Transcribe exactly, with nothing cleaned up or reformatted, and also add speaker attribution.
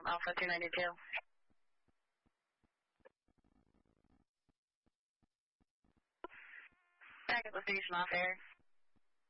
Speaker 1: Alpha two ninety-two. Back at the station off air.